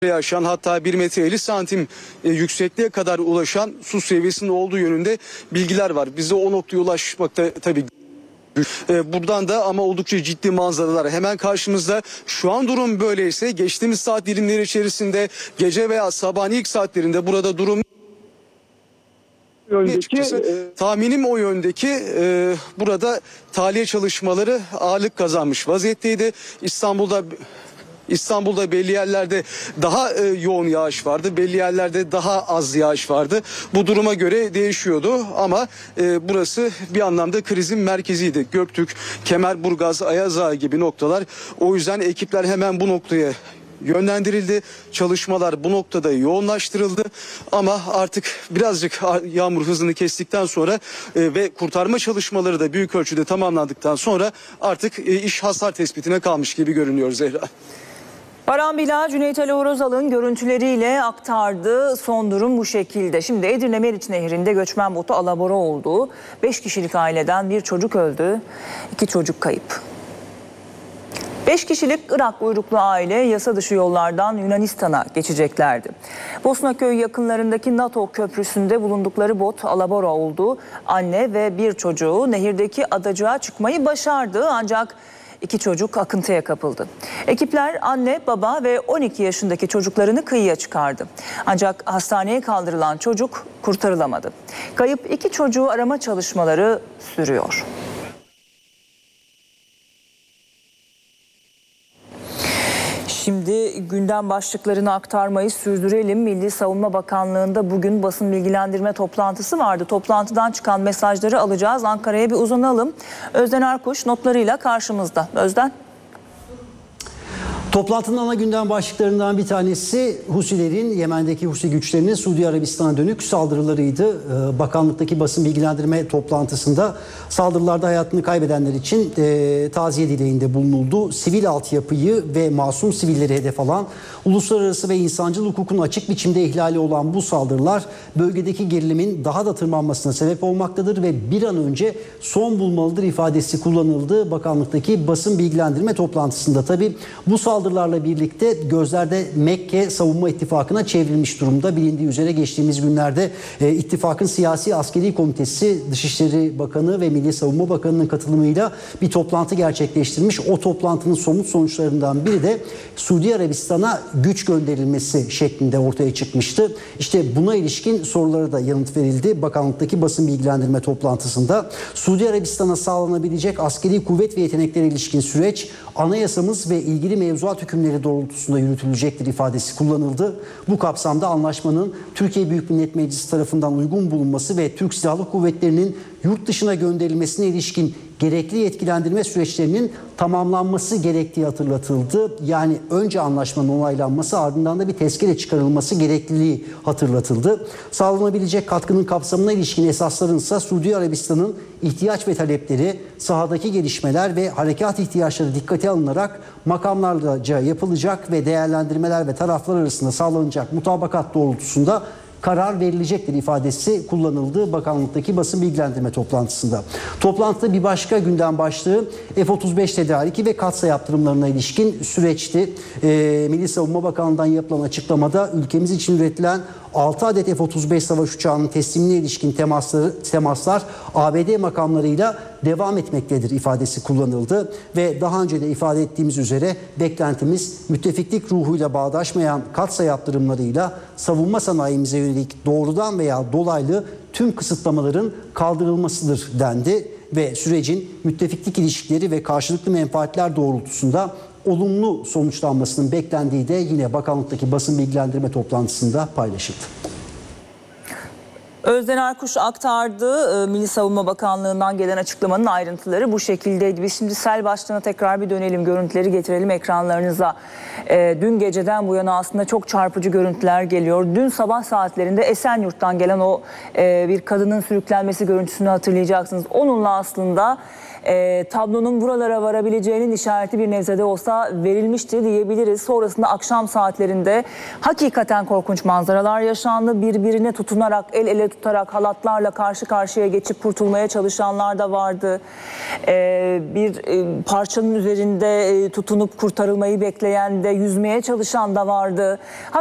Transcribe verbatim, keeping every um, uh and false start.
yaşayan, hatta bir metre elli santim e, yüksekliğe kadar ulaşan su seviyesinin olduğu yönünde bilgiler var. Bize o noktaya ulaşmakta tabii e, buradan da ama oldukça ciddi manzaralar hemen karşımızda. Şu an durum böyleyse geçtiğimiz saat dilimleri içerisinde gece veya sabahın ilk saatlerinde burada durum yöndeki, e, tahminim o yöndeki e, burada tahliye çalışmaları ağırlık kazanmış vaziyetteydi. İstanbul'da İstanbul'da belli yerlerde daha e, yoğun yağış vardı, belli yerlerde daha az yağış vardı. Bu duruma göre değişiyordu ama e, burası bir anlamda krizin merkeziydi. Göktürk, Kemerburgaz, Ayaz Ağa gibi noktalar. O yüzden ekipler hemen bu noktaya yönlendirildi. Çalışmalar bu noktada yoğunlaştırıldı ama artık birazcık yağmur hızını kestikten sonra e, ve kurtarma çalışmaları da büyük ölçüde tamamlandıktan sonra artık e, iş hasar tespitine kalmış gibi görünüyor Zehra. Baran Bila, Cüneyt Ali Orazal'ın görüntüleriyle aktardı. Son durum bu şekilde. Şimdi Edirne Meriç Nehri'nde göçmen botu alabora oldu. beş kişilik aileden bir çocuk öldü, iki çocuk kayıp. beş kişilik Irak uyruklu aile yasa dışı yollardan Yunanistan'a geçeceklerdi. Bosnaköy yakınlarındaki NATO köprüsünde bulundukları bot alabora oldu. Anne ve bir çocuğu nehirdeki adacığa çıkmayı başardı ancak İki çocuk akıntıya kapıldı. Ekipler anne, baba ve on iki yaşındaki çocuklarını kıyıya çıkardı. Ancak hastaneye kaldırılan çocuk kurtarılamadı. Kayıp iki çocuğu arama çalışmaları sürüyor. Şimdi gündem başlıklarını aktarmayı sürdürelim. Milli Savunma Bakanlığı'nda bugün basın bilgilendirme toplantısı vardı. Toplantıdan çıkan mesajları alacağız. Ankara'ya bir uzanalım. Özden Erkuş notlarıyla karşımızda. Özden. Toplantının ana gündem başlıklarından bir tanesi Husilerin, Yemen'deki Husi güçlerinin Suudi Arabistan'a dönük saldırılarıydı. Bakanlıktaki basın bilgilendirme toplantısında saldırılarda hayatını kaybedenler için e, taziye dileğinde bulunuldu. Sivil altyapıyı ve masum sivilleri hedef alan, uluslararası ve insancıl hukukun açık biçimde ihlali olan bu saldırılar bölgedeki gerilimin daha da tırmanmasına sebep olmaktadır ve bir an önce son bulmalıdır ifadesi kullanıldı bakanlıktaki basın bilgilendirme toplantısında. Tabii bu saldırı Saldırılarla birlikte gözlerde Mekke Savunma İttifakı'na çevrilmiş durumda. Bilindiği üzere geçtiğimiz günlerde e, ittifakın siyasi askeri komitesi Dışişleri Bakanı ve Milli Savunma Bakanı'nın katılımıyla bir toplantı gerçekleştirmiş. O toplantının somut sonuçlarından biri de Suudi Arabistan'a güç gönderilmesi şeklinde ortaya çıkmıştı. İşte buna ilişkin sorulara da yanıt verildi bakanlıktaki basın bilgilendirme toplantısında. Suudi Arabistan'a sağlanabilecek askeri kuvvet ve yeteneklere ilişkin süreç anayasamız ve ilgili mevzuat hükümleri doğrultusunda yürütülecektir ifadesi kullanıldı. Bu kapsamda anlaşmanın Türkiye Büyük Millet Meclisi tarafından uygun bulunması ve Türk Silahlı Kuvvetleri'nin yurt dışına gönderilmesine ilişkin gerekli yetkilendirme süreçlerinin tamamlanması gerektiği hatırlatıldı. Yani önce anlaşmanın onaylanması, ardından da bir tezkere çıkarılması gerekliliği hatırlatıldı. Sağlanabilecek katkının kapsamına ilişkin esasların ise Suudi Arabistan'ın ihtiyaç ve talepleri, sahadaki gelişmeler ve harekat ihtiyaçları dikkate alınarak makamlarca yapılacak ve değerlendirmeler ve taraflar arasında sağlanacak mutabakat doğrultusunda karar verilecektir ifadesi kullanıldı bakanlıktaki basın bilgilendirme toplantısında. Toplantıda bir başka gündem başlığı F otuz beş tedariki ve katsa yaptırımlarına ilişkin süreçti. E, Milli Savunma Bakanlığı'ndan yapılan açıklamada ülkemiz için üretilen altı adet F otuz beş savaş uçağının teslimine ilişkin temasları, temaslar A B D makamlarıyla devam etmektedir ifadesi kullanıldı ve daha önce de ifade ettiğimiz üzere beklentimiz müttefiklik ruhuyla bağdaşmayan katsa yaptırımlarıyla savunma sanayimize yönelik doğrudan veya dolaylı tüm kısıtlamaların kaldırılmasıdır dendi ve sürecin müttefiklik ilişkileri ve karşılıklı menfaatler doğrultusunda olumlu sonuçlanmasının beklendiği de yine bakanlıktaki basın bilgilendirme toplantısında paylaşıldı. Özden Erkuş aktardı. Milli Savunma Bakanlığı'ndan gelen açıklamanın ayrıntıları bu şekildeydi. Biz şimdi sel başlığına tekrar bir dönelim, görüntüleri getirelim ekranlarınıza. E, dün geceden bu yana aslında çok çarpıcı görüntüler geliyor. Dün sabah saatlerinde Esenyurt'tan gelen o e, bir kadının sürüklenmesi görüntüsünü hatırlayacaksınız. Onunla aslında e, tablonun buralara varabileceğinin işareti bir nebze de olsa verilmişti diyebiliriz. Sonrasında akşam saatlerinde hakikaten korkunç manzaralar yaşandı. Birbirine tutunarak, el ele tutarak halatlarla karşı karşıya geçip kurtulmaya çalışanlar da vardı. E, bir e, parçanın üzerinde e, tutunup kurtarılmayı bekleyen de, yüzmeye çalışan da vardı.